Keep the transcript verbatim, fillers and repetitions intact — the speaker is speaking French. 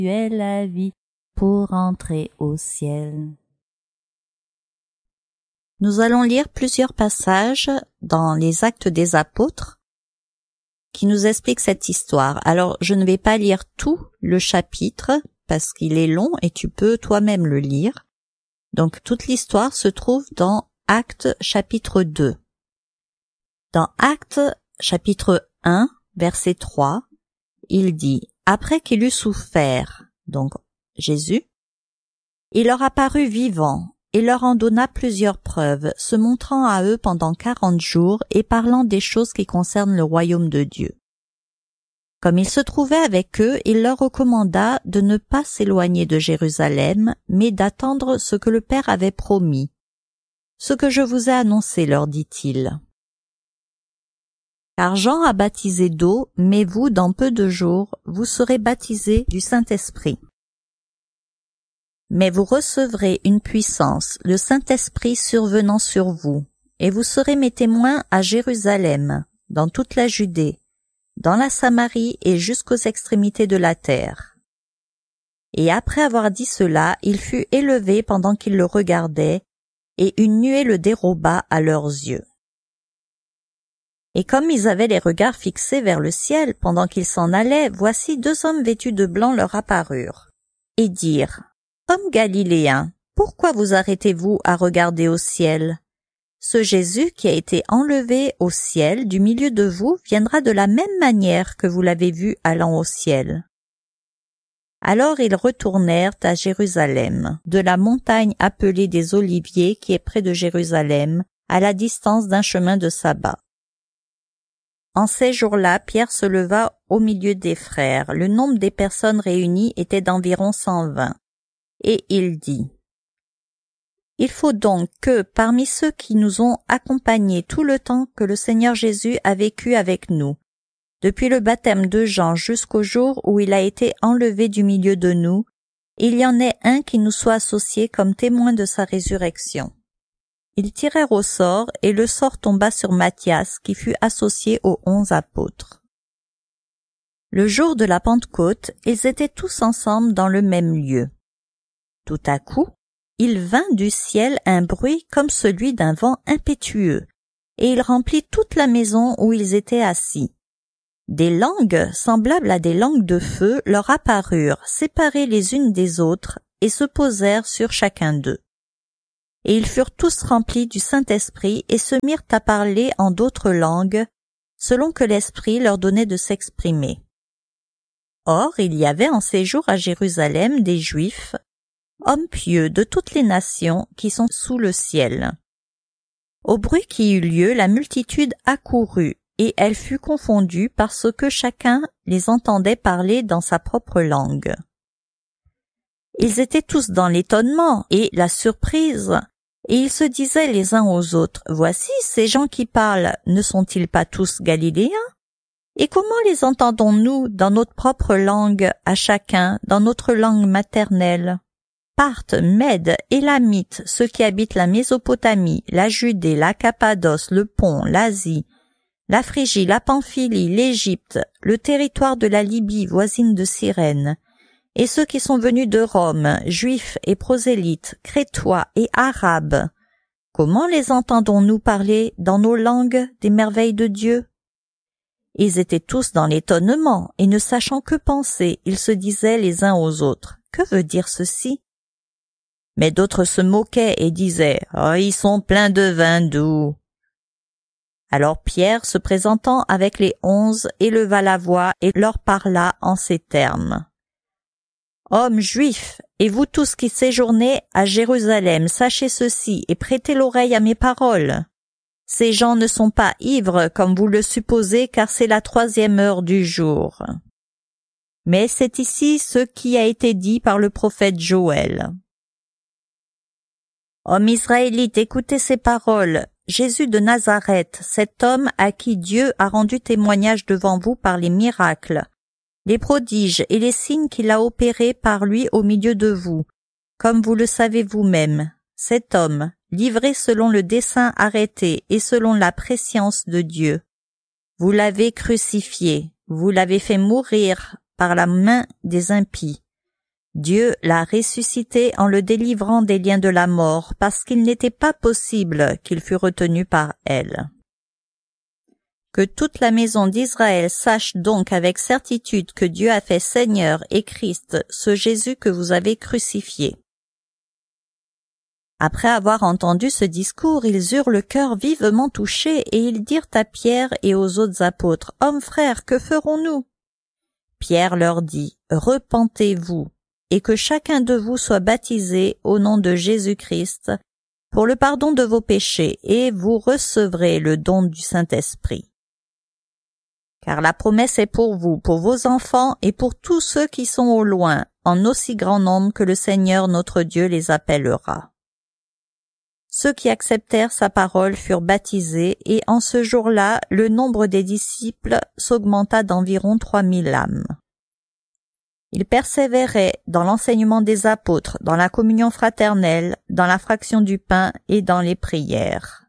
es la vie pour entrer au ciel. Nous allons lire plusieurs passages dans les Actes des Apôtres qui nous expliquent cette histoire. Alors, je ne vais pas lire tout le chapitre parce qu'il est long et tu peux toi-même le lire. Donc, toute l'histoire se trouve dans Actes chapitre deux. Dans Actes chapitre un, verset trois, il dit « Après qu'il eut souffert, donc Jésus, il leur apparut vivant et leur en donna plusieurs preuves, se montrant à eux pendant quarante jours et parlant des choses qui concernent le royaume de Dieu. Comme il se trouvait avec eux, il leur recommanda de ne pas s'éloigner de Jérusalem, mais d'attendre ce que le Père avait promis. Ce que je vous ai annoncé, leur dit-il. Car Jean a baptisé d'eau, mais vous, dans peu de jours, vous serez baptisés du Saint-Esprit. Mais vous recevrez une puissance, le Saint-Esprit survenant sur vous, et vous serez mes témoins à Jérusalem, dans toute la Judée, dans la Samarie et jusqu'aux extrémités de la terre. Et après avoir dit cela, il fut élevé pendant qu'ils le regardaient, et une nuée le déroba à leurs yeux. Et comme ils avaient les regards fixés vers le ciel pendant qu'ils s'en allaient, voici deux hommes vêtus de blanc leur apparurent, et dirent « Hommes galiléens, pourquoi vous arrêtez-vous à regarder au ciel? Ce Jésus qui a été enlevé au ciel du milieu de vous viendra de la même manière que vous l'avez vu allant au ciel. » Alors ils retournèrent à Jérusalem, de la montagne appelée des Oliviers qui est près de Jérusalem, à la distance d'un chemin de sabbat. En ces jours-là, Pierre se leva au milieu des frères. Le nombre des personnes réunies était d'environ cent vingt. Et il dit « Il faut donc que, parmi ceux qui nous ont accompagnés tout le temps que le Seigneur Jésus a vécu avec nous, depuis le baptême de Jean jusqu'au jour où il a été enlevé du milieu de nous, il y en ait un qui nous soit associé comme témoin de sa résurrection. » Ils tirèrent au sort, et le sort tomba sur Matthias, qui fut associé aux onze apôtres. Le jour de la Pentecôte, ils étaient tous ensemble dans le même lieu. Tout à coup, il vint du ciel un bruit comme celui d'un vent impétueux, et il remplit toute la maison où ils étaient assis. Des langues, semblables à des langues de feu, leur apparurent, séparées les unes des autres, et se posèrent sur chacun d'eux. Et ils furent tous remplis du Saint-Esprit et se mirent à parler en d'autres langues, selon que l'Esprit leur donnait de s'exprimer. Or, il y avait en séjour à Jérusalem des Juifs, hommes pieux de toutes les nations qui sont sous le ciel. Au bruit qui eut lieu, la multitude accourut, et elle fut confondue parce que chacun les entendait parler dans sa propre langue. Ils étaient tous dans l'étonnement et la surprise, et ils se disaient les uns aux autres, « Voici, ces gens qui parlent, ne sont-ils pas tous galiléens? Et comment les entendons-nous dans notre propre langue, à chacun, dans notre langue maternelle? Parthes, Mèdes, Élamites, ceux qui habitent la Mésopotamie, la Judée, la Cappadoce, le Pont, l'Asie, la Phrygie, la Pamphylie, l'Égypte, le territoire de la Libye voisine de Cyrène, et ceux qui sont venus de Rome, juifs et prosélytes, crétois et arabes, comment les entendons-nous parler dans nos langues des merveilles de Dieu? » Ils étaient tous dans l'étonnement, et ne sachant que penser, ils se disaient les uns aux autres, « Que veut dire ceci ?» Mais d'autres se moquaient et disaient, « Oh, ils sont pleins de vin doux. » Alors Pierre, se présentant avec les onze, éleva la voix et leur parla en ces termes. Hommes juifs, et vous tous qui séjournez à Jérusalem, sachez ceci et prêtez l'oreille à mes paroles. Ces gens ne sont pas ivres comme vous le supposez, car c'est la troisième heure du jour. Mais c'est ici ce qui a été dit par le prophète Joël. Hommes israélites, écoutez ces paroles. Jésus de Nazareth, cet homme à qui Dieu a rendu témoignage devant vous par les miracles, les prodiges et les signes qu'il a opérés par lui au milieu de vous, comme vous le savez vous-même, cet homme, livré selon le dessein arrêté et selon la prescience de Dieu, vous l'avez crucifié, vous l'avez fait mourir par la main des impies, Dieu l'a ressuscité en le délivrant des liens de la mort, parce qu'il n'était pas possible qu'il fût retenu par elle. Que toute la maison d'Israël sache donc avec certitude que Dieu a fait Seigneur et Christ ce Jésus que vous avez crucifié. Après avoir entendu ce discours, ils eurent le cœur vivement touché et ils dirent à Pierre et aux autres apôtres, « Hommes frères, que ferons-nous » Pierre leur dit, « Repentez-vous, et que chacun de vous soit baptisé au nom de Jésus-Christ pour le pardon de vos péchés, et vous recevrez le don du Saint-Esprit. Car la promesse est pour vous, pour vos enfants et pour tous ceux qui sont au loin, en aussi grand nombre que le Seigneur notre Dieu les appellera. » Ceux qui acceptèrent sa parole furent baptisés, et en ce jour-là, le nombre des disciples s'augmenta d'environ trois mille âmes. Ils persévéraient dans l'enseignement des apôtres, dans la communion fraternelle, dans la fraction du pain et dans les prières.